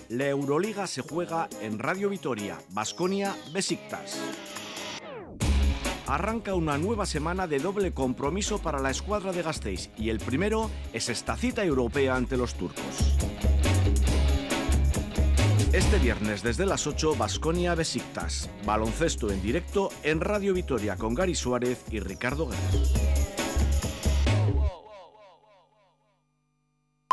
La Euroliga se juega en Radio Vitoria, Baskonia, Besiktas. Arranca una nueva semana de doble compromiso para la escuadra de Gasteiz y el primero es esta cita europea ante los turcos. Este viernes desde las 8, Baskonia Besiktas. Baloncesto en directo en Radio Vitoria con Gary Suárez y Ricardo Guerra.